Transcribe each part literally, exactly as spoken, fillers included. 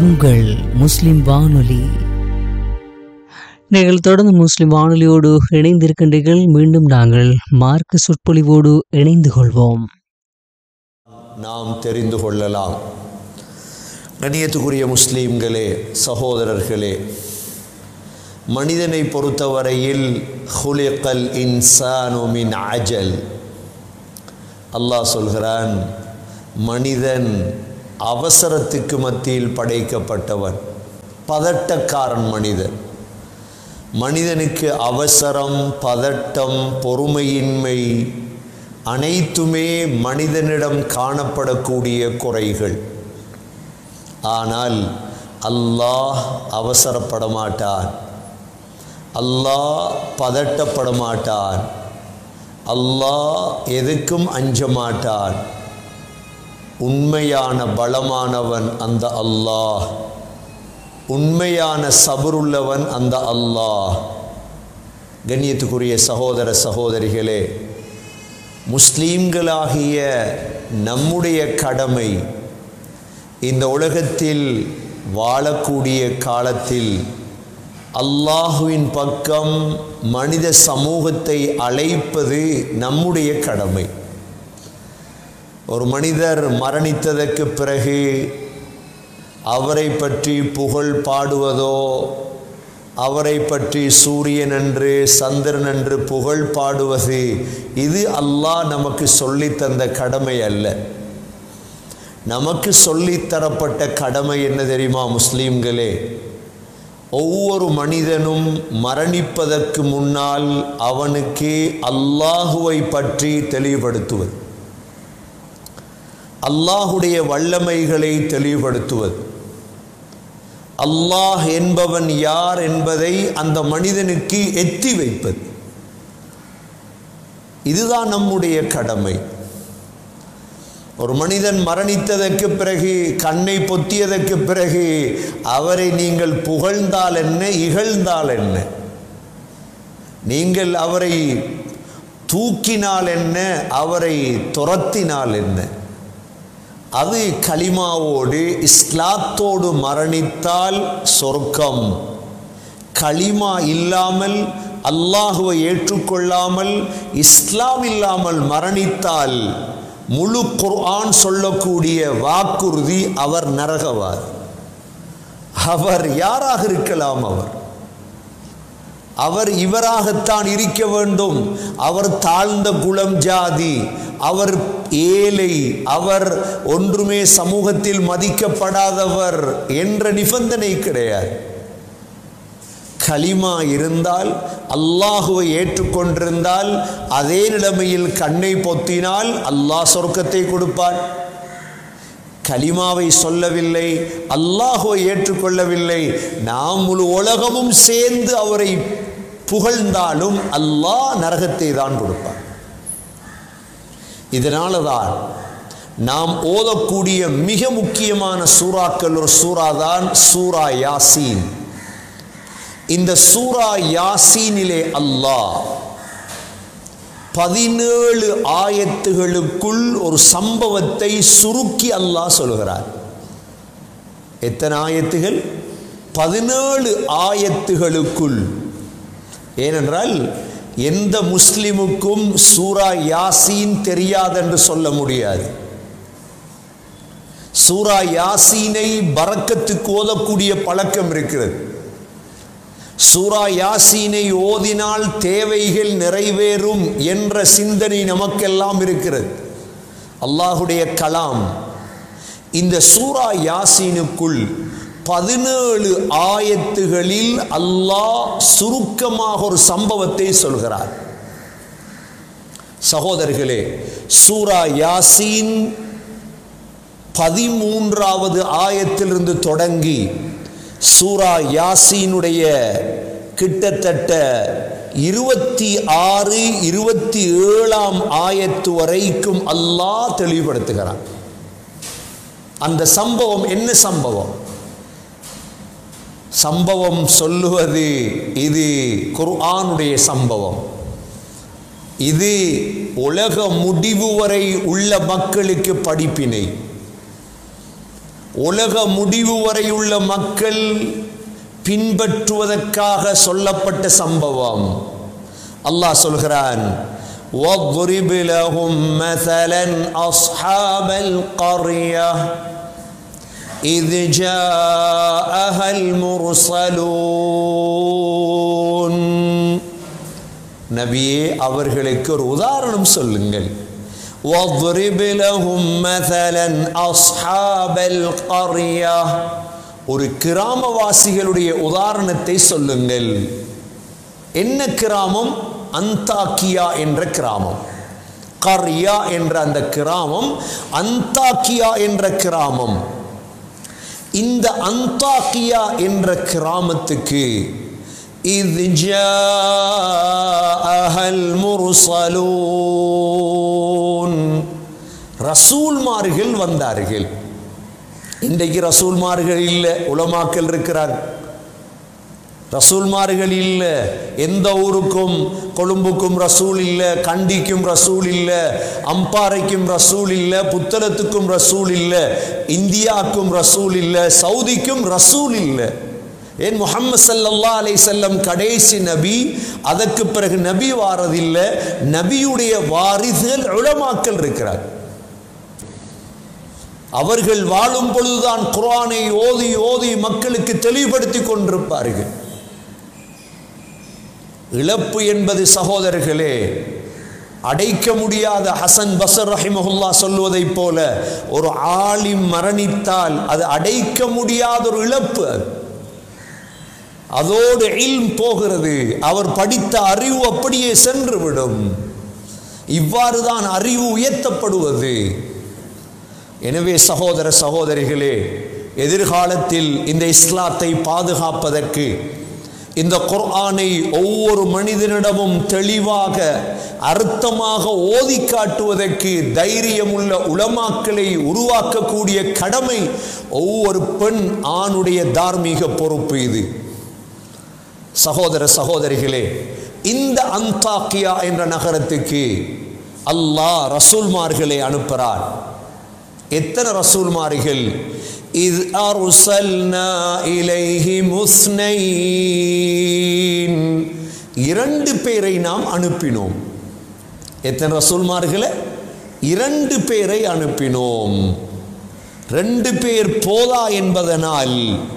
உங்கள் முஸ்லிம் வானொலி. நீங்கள் தொடர்ந்து முஸ்லிம் வானொலியோடு இணைந்திருக்கின்றீர்கள். மீண்டும் நாங்கள் மார்க்க சொற்பொழிவோடு இணைந்து கொள்வோம். நாம் தெரிந்து கொள்ளலாம். கண்ணியத்துக்குரிய முஸ்லீம்களே, சகோதரர்களே, மனிதனை பொறுத்தவரையில் ஹுலிகல் இன்சானு மின் அஜல். அல்லாஹ் சொல்கிறான், மனிதன் அவசரத்துக்கு மத்தியில் படைக்கப்பட்டவன், பதட்டக்காரன் மனிதன். மனிதனுக்கு அவசரம், பதட்டம், பொறுமையின்மை அனைத்துமே மனிதனிடம் காணப்படக்கூடிய குறைகள். ஆனால் அல்லாஹ் அவசரப்பட மாட்டான், அல்லாஹ் பதட்டப்பட மாட்டான், அல்லாஹ் எதுக்கும் அஞ்ச மாட்டான். உண்மையான பலமானவன் அந்த அல்லாஹ், உண்மையான சபருள்ளவன் அந்த அல்லாஹ். கண்ணியத்துக்குரிய சகோதர சகோதரிகளே, முஸ்லீம்களாகிய நம்முடைய கடமை இந்த உலகத்தில் வாழக்கூடிய காலத்தில் அல்லாஹுவின் பக்கம் மனித சமூகத்தை அழைப்பது நம்முடைய கடமை. ஒரு மனிதர் மரணித்ததற்கு பிறகு அவரை பற்றி புகழ் பாடுவதோ, அவரை பற்றி சூரியன் என்று சந்திரன் என்று புகழ் பாடுவது, இது அல்லாஹ் நமக்கு சொல்லித்தந்த கடமை அல்ல. நமக்கு சொல்லித்தரப்பட்ட கடமை என்ன தெரியுமா முஸ்லீம்களே? ஒவ்வொரு மனிதனும் மரணிப்பதற்கு முன்னால் அவனுக்கு அல்லாஹுவை பற்றி தெளிவுபடுத்துவது, அல்லாஹுடைய வல்லமைகளை தெளிவுபடுத்துவது, அல்லாஹ் என்பவன் யார் என்பதை அந்த மனிதனுக்கு எத்தி வைப்பது. இதுதான் நம்முடைய கடமை. ஒரு மனிதன் மரணித்ததற்கு பிறகு, கண்ணை பொத்தியதற்கு பிறகு அவரை நீங்கள் புகழ்ந்தால் என்ன, இகழ்ந்தால் என்ன, நீங்கள் அவரை தூக்கினால் என்ன, அவரை துரத்தினால் என்ன, அது கலிமாவோடு இஸ்லாத்தோடு மரணித்தால் சொர்க்கம். கலிமா இல்லாமல், அல்லாஹுவை ஏற்றுக்கொள்ளாமல், இஸ்லாம் இல்லாமல் மரணித்தால் முழு குர்ஆன் சொல்லக்கூடிய வாக்குறுதி, அவர் நரகவாதி. அவர் யாராக இருக்கலாம், அவர் அவர் இவராகத்தான் இருக்க வேண்டும். அவர் தாழ்ந்த குலம் ஜாதி, அவர் ஏழை, அவர் ஒன்றுமே சமூகத்தில் மதிக்கப்படாதவர் என்ற நிபந்தனை கிடையாது. கலிமா இருந்தால், அல்லாஹுவை ஏற்றுக்கொண்டிருந்தால், அதே நிலைமையில் கண்ணை பொத்தினால் அல்லாஹ் சொர்க்கத்தை கொடுப்பார். கலிமாவை சொல்லவில்லை, அல்லாஹுவை ஏற்றுக்கொள்ளவில்லை, நாம் முழு உலகமும் சேர்ந்து அவரை புகழ்ந்தாலும் அல்லாஹ் நரகத்தை தான் கொடுப்பார். இதனால தான் நாம் ஓதக்கூடிய மிக முக்கியமான சூறாக்கள் ஒரு சூறா தான் சூரா யாசீன். இந்த சூரா யாசீனிலே அல்லாஹ் பதினேழு ஆயத்துகளுக்குள் ஒரு சம்பவத்தை சுருக்கி அல்லாஹ் சொல்கிறார். எத்தனை ஆயத்துகள்? பதினேழு ஆயத்துகளுக்குள். ஏனென்றால் எந்த முஸ்லிமுக்கும் சூரா யாசீன் தெரியாதென்று சொல்ல முடியாது. சூரா யாசீனை பரக்கத்துக்கு ஓதக்கூடிய பழக்கம் இருக்கிறது. சூரா யாசீனை ஓதினால் தேவைகள் நிறைவேறும் என்ற சிந்தனை நமக்கெல்லாம் இருக்கிறது. அல்லாஹுடைய கலாம். இந்த சூரா யாசீனுக்குள் பதினேழு ஆயத்துகளில் அல்லாஹ் சுருக்கமாக ஒரு சம்பவத்தை சொல்கிறார். சகோதரர்களே, சூரா யாசீன் பதிமூன்றாவது ஆயத்திலிருந்து தொடங்கி சூரா யாசீனுடைய கிட்டத்தட்ட இருபத்தி ஆறு இருபத்தி ஏழாம் ஆயத்து வரைக்கும் அல்லாஹ் தெளிவுபடுத்துகிறான். அந்த சம்பவம் என்ன சம்பவம்? சம்பவம் சொல்லுவது இது குர்ஆனுடைய சம்பவம். இது உலக முடிவு வரை உள்ள மக்களுக்கு படிப்பினை. உலக முடிவு வரையுள்ள மக்கள் பின்பற்றுவதற்காக சொல்லப்பட்ட சம்பவம். அல்லாஹ் சொல்கிறான், وَاضْرِبْ لَهُمْ مَثَلًا أَصْحَابَ الْقَرْيَةِ إِذْ جَاءَهَا الْمُرْسَلُونَ. நபியே, அவர்களுக்கு ஒரு உதாரணம் சொல்லுங்கள். وَاضْرِبْ لَهُمْ مَثَلًا أَصْحَابَ الْقَرْيَةِ, ஒரு கிராமவாசிகளுடைய உதாரணத்தை சொல்லுங்கள். என்ன கிராமம்? அந்தாக்கியா என்ற கிராமம். கர்யா என்ற அந்த கிராமம், அந்தாக்கியா என்ற கிராமம். இந்த அந்தாக்கியா என்ற கிராமத்துக்கு إذ جاءها المرسلون, ரசூல்மார்கள் வந்தார்கள். இன்றைக்கு ரசூல்மார்கள் இல்லை, உலமாக்கள் இருக்கிறார். ரசூல்மார்கள் இல்லை. எந்த ஊருக்கும், கொழும்புக்கும் ரசூல் இல்லை, கண்டிக்கும் ரசூல் இல்லை, அம்பாறைக்கும் ரசூல் இல்லை, புத்தளத்துக்கும் ரசூல் இல்லை, இந்தியாவுக்கும் ரசூல் இல்லை, சவுதிக்கும் ரசூல் இல்லை. ஏன்? முஹம்மது ஸல்லல்லாஹு அலைஹி வஸல்லம் கடைசி நபி. அதற்கு பிறகு நபி வாரதில்லை. நபியுடைய வாரிசுகள் உலமாக்கள் இருக்கிறார். அவர்கள் வாழும் பொழுதுதான் குர்ஆனை ஓதி ஓதி மக்களுக்கு தெளிவுபடுத்தி கொண்டிருப்பார்கள். இழப்பு என்பது சகோதரர்களே அடைக்க முடியாத. ஹசன் பஸ்ர் ரஹிமஹுல்லாஹ் சொல்வதை போல, ஒரு ஆலிம் மரணித்தால் அது அடைக்க முடியாத ஒரு இழப்பு. அதோடு இல்ம் போகிறது. அவர் படித்த அறிவு அப்படியே சென்றுவிடும். இவ்வாறு தான் அறிவு உயர்த்தப்படுவது. எனவே சகோதர சகோதரிகளே, எதிர்காலத்தில் இந்த இஸ்லாத்தை பாதுகாப்பதற்கு, இந்த குர்ஆனை ஒவ்வொரு மனிதனிடமும் தெளிவாக அர்த்தமாக ஓதி காட்டுவதற்கு தைரியமுள்ள உலமாக்களை உருவாக்கக்கூடிய கடமை ஒவ்வொரு பெண் ஆணுடைய தார்மீக பொறுப்பு இது. சகோதர சகோதரிகளே, இந்த அந்தாக்கியா என்ற நகரத்துக்கு அல்லாஹ் ரசூல்மார்களை அனுப்புகிறார். எத்தனை ரசூல்மார்கள்? إذ أرسلنا إليهم اثنين, இரண்டு பேரை நாம் அனுப்பினோம். எத்தனை ரசூல்மார்களை? இரண்டு பேரை அனுப்பினோம். ரெண்டு பேர் போதா என்பதனால்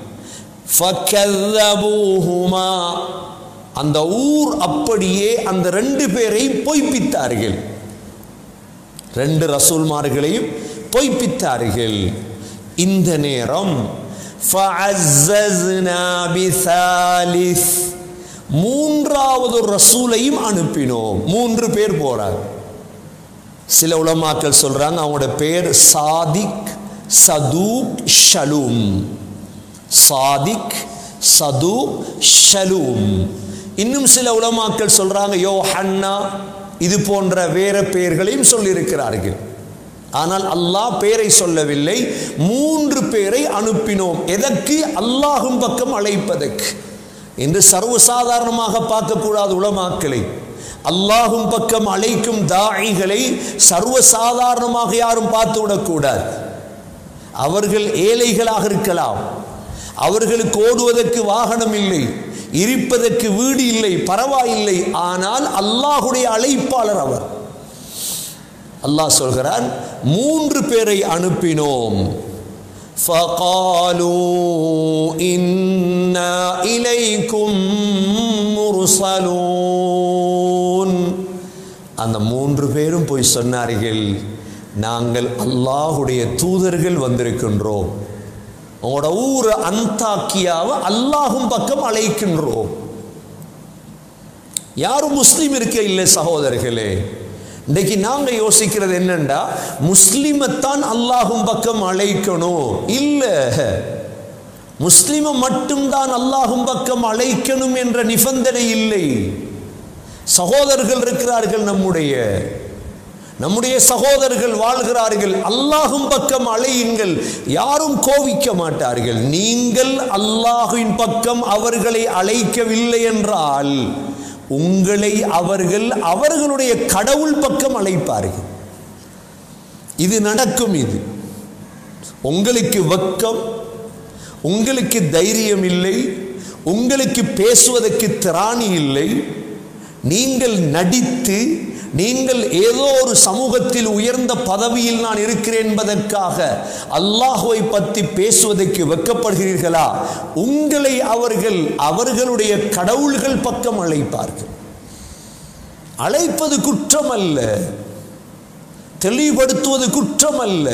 ஃபக்கذبوهما, அந்த ஊர் அப்படியே அந்த ரெண்டு பேரை பொய்ப்பித்தார்கள். ரெண்டு ரசூல்மார்களையும் பொய்ப்பித்தார்கள். இந்த நேரம் ஃபஅஸ்ஸஸ்னா பிசாலிஸ், மூன்றாவது ரசூலையும் அனுப்பினோம். மூன்று பேர் போறார். சில உலமாக்கள் சொல்றாங்க அவங்களோட பேர் சாதிக், சதூக், ஷலூம். சாதிக், சதூக், ஷலூம். இன்னும் சில உலமாக்கள் சொல்றாங்க யோஹன்னா, இது போன்ற வேற பெயர்களையும் சொல்லியிருக்கிறார்கள். ஆனால் அல்லாஹ் பேரை சொல்லவில்லை. மூன்று பேரை அனுப்பினோம். எதற்கு? அல்லாஹும் பக்கம் அழைப்பதற்கு. என்று சர்வசாதாரணமாக பார்க்கக்கூடாது உலமாக்களை. அல்லாஹும் பக்கம் அழைக்கும் தாயிகளை சர்வசாதாரணமாக யாரும் பார்த்து விடக்கூடாது. அவர்கள் ஏழைகளாக இருக்கலாம், அவர்களுக்கு ஓடுவதற்கு வாகனம் இல்லை, இருப்பதற்கு வீடு இல்லை, பரவாயில்லை. ஆனால் அல்லாஹுடைய அழைப்பாளர் அவர். அல்லாஹ் சொல்கிறான், மூன்று பேரை அனுப்பினோம். ஃபகாலூ இன்னா இலைக்கும் முர்ஸலூன். அந்த மூன்று பேரும் போய் சொன்னார்கள், நாங்கள் அல்லாஹுடைய தூதர்கள் வந்திருக்கின்றோம். உங்களோட ஊர் அந்தாக்கியாவை அல்லாஹும் பக்கம் அழைக்கின்றோம். யாரும் முஸ்லீம் இருக்க இல்லை சகோதரர்களே. இன்றைக்கு நாங்க யோசிக்கிறது என்னண்டா, முஸ்லிமைத்தான் அல்லாஹும் பக்கம் அழைக்கணும். இல்ல, முஸ்லிமை மட்டும்தான் அல்லாஹும் பக்கம் அழைக்கணும் என்ற நிபந்தனை இல்லை. சகோதரர்கள் இருக்கிறார்கள், நம்முடைய நம்முடைய சகோதரர்கள் வாழ்கிறார்கள். அல்லாஹும் பக்கம் அழையுங்கள், யாரும் கோவிக்க மாட்டார்கள். நீங்கள் அல்லாஹுவின் பக்கம் அவர்களை அழைக்கவில்லை என்றால் உங்களை அவர்கள் அவர்களுடைய கடவுள் பக்கம் அழைப்பார்கள். இது நடக்கும். இது உங்களுக்கு வெட்கம், உங்களுக்கு தைரியம் இல்லை, உங்களுக்கு பேசுவதற்கு திராணி இல்லை. நீங்கள் நடித்து நீங்கள் ஏதோ ஒரு சமூகத்தில் உயர்ந்த பதவியில் நான் இருக்கிறேன் என்பதற்காக அல்லாஹ்வை பற்றி பேசுவதற்கு வெட்கப்படுகிறீர்களா? உங்களை அவர்கள் அவர்களுடைய கடவுள்கள் பக்கம் அழைப்பார்கள். அழைப்பது குற்றம் அல்ல, தெளிவுபடுத்துவது குற்றம் அல்ல.